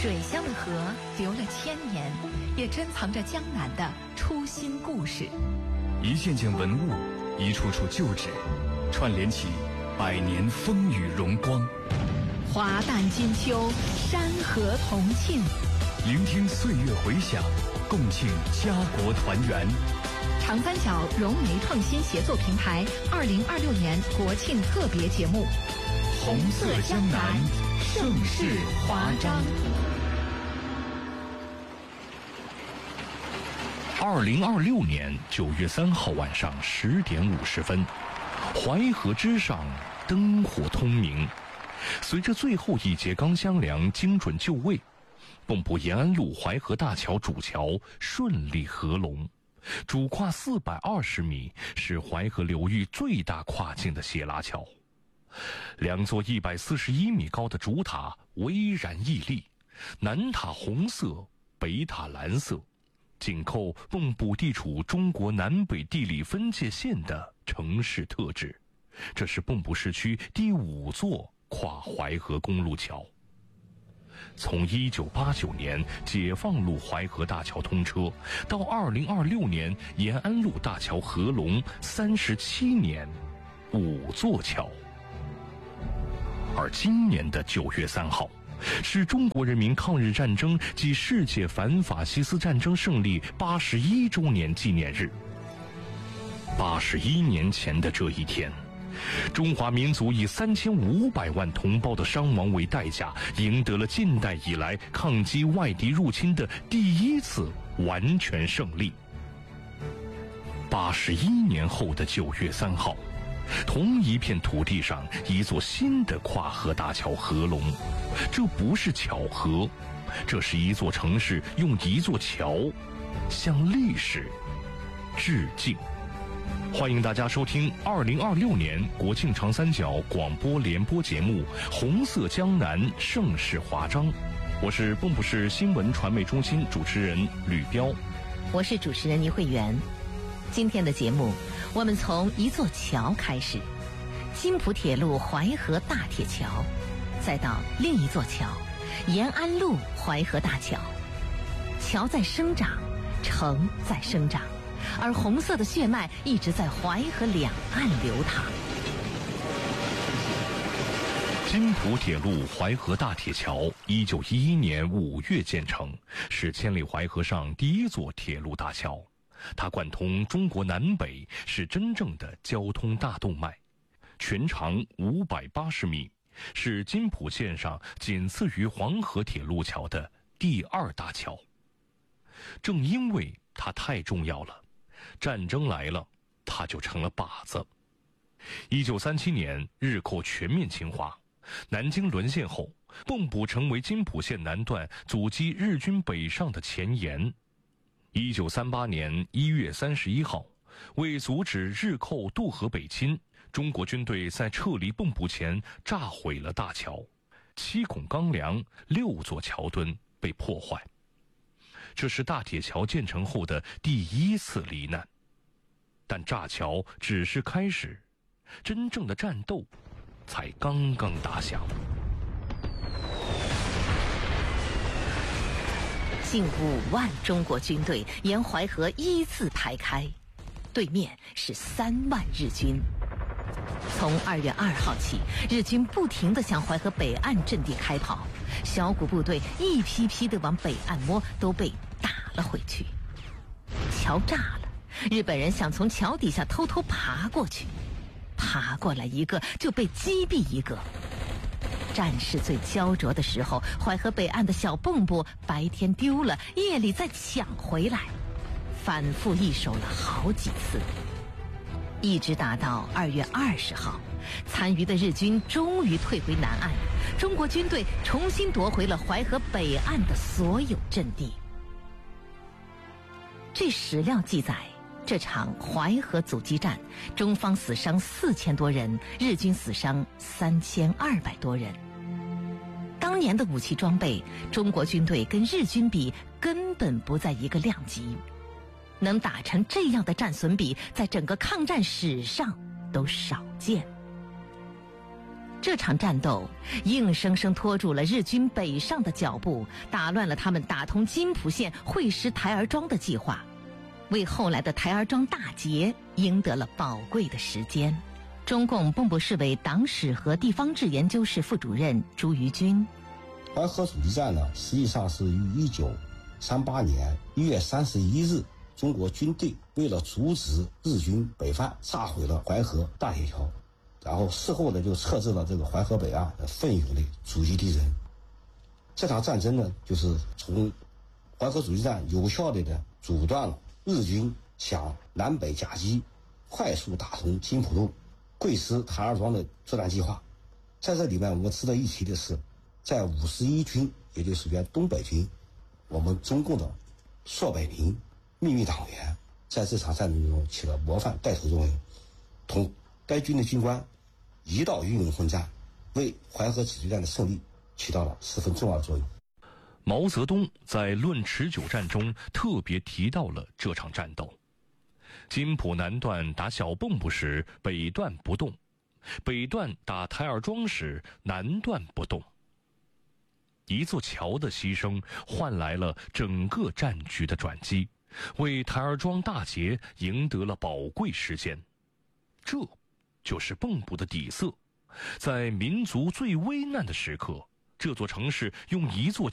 水乡的河流了千年，也珍藏着江南的初心故事。 一件件文物，一处处旧址，串联起百年风雨荣光。 华诞金秋，山河同庆， 聆听岁月回响，共庆家国团圆。 长三角融媒创新协作平台2026年国庆特别节目， 红色江南，盛世华章。 2026年9月3号晚上10点50分，淮河之上灯火通明。随着最后一节钢箱梁精准就位，蚌埠延安路淮河大桥主桥顺利合龙。主跨420米，是淮河流域最大跨境的斜拉桥。两座141米高的主塔巍然屹立，南塔红色，北塔蓝色，紧扣蚌埠地处中国南北地理分界线的城市特质。这是蚌埠市区第5座跨淮河公路桥。从1989年解放路淮河大桥通车，到2026年延安路大桥合龙，37年，5座桥。而今年的9月3号，是中国人民抗日战争及世界反法西斯战争胜利81周年纪念日。81年前的这一天，中华民族以3500万同胞的伤亡为代价，赢得了近代以来抗击外敌入侵的第一次完全胜利。81年后的9月3号，同一片土地上，一座新的跨河大桥合龙。这不是巧合，这是一座城市用一座桥向历史致敬。欢迎大家收听2026年国庆长三角广播联播节目《红色江南，盛世华章》。我是蚌埠市新闻传媒中心主持人吕彪， 我是主持人倪慧媛。今天的节目，我们从一座桥开始，津浦铁路淮河大铁桥，再到另一座桥，延安路淮河大桥。桥在生长，城在生长，而红色的血脉一直在淮河两岸流淌。 津浦铁路淮河大铁桥1911年5月建成，是千里淮河上第一座铁路大桥。它贯通中国南北，是真正的交通大动脉，全长580米，是津浦线上仅次于黄河铁路桥的第2大桥。正因为它太重要了，战争来了，它就成了靶子。1937年，日寇全面侵华，南京沦陷后，蚌埠成为津浦线南段阻击日军北上的前沿。1938年1月31号，为阻止日寇渡河北侵，中国军队在撤离蚌埠前炸毁了大桥，7孔钢梁，6座桥墩被破坏。这是大铁桥建成后的第一次罹难，但炸桥只是开始，真正的战斗才刚刚打响。 近5万中国军队沿淮河依次排开，对面是3万日军。从2月2号起，日军不停地向淮河北岸阵地开跑，小股部队一批批地往北岸摸，都被打了回去。桥炸了，日本人想从桥底下偷偷爬过去，爬过来一个就被击毙一个。战事最焦灼的时候，淮河北岸的小蚌埠白天丢了，夜里再抢回来，反复易手了好几次，一直打到2月20号，残余的日军终于退回南岸，中国军队重新夺回了淮河北岸的所有阵地。据史料记载，这场淮河阻击战，中方死伤4000多人，日军死伤3200多人。当年的武器装备，中国军队跟日军比根本不在一个量级，能打成这样的战损比，在整个抗战史上都少见。 这场战斗硬生生拖住了日军北上的脚步，打乱了他们打通津浦线会师台儿庄的计划，为后来的台儿庄大捷赢得了宝贵的时间。中共蚌埠市委党史和地方志研究室副主任朱于军： 淮河阻击战呢，实际上是于1938年1月31日，中国军队为了阻止日军北犯，炸毁了淮河大铁桥，然后事后呢就撤至了这个淮河北岸，奋勇的阻击敌人。这场战争呢，就是从淮河阻击战有效的阻断了日军想南北夹击、快速打通津浦路、会师台儿庄的作战计划。在这里面，我们值得一提的是，在51军，也就是原东北军，我们中共的硕北林秘密党员，在这场战争中起了模范带头作用，同该军的军官一道英勇奋战，为淮河阻击战的胜利起到了十分重要的作用。 毛泽东在《论持久战》中特别提到了这场战斗：津浦南段打小蚌埠时，北段不动；北段打台儿庄时，南段不动。一座桥的牺牲换来了整个战局的转机，为台儿庄大捷赢得了宝贵时间。这就是蚌埠的底色。在民族最危难的时刻，这座城市用一座